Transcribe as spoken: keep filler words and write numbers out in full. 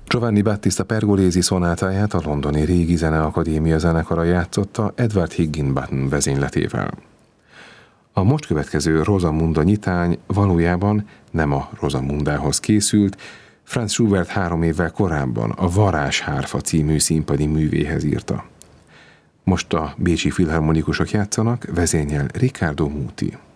Giovanni Battista Pergolesi szonátáját a londoni Régi Zeneakadémia zenekara játszotta Edward Higginbotham vezényletével. A most következő Rosamunda nyitány valójában nem a Rosamundához készült, Franz Schubert három évvel korábban a Varázshárfa című színpadi művéhez írta. Most a bécsi filharmonikusok játszanak, vezényel Riccardo Muti.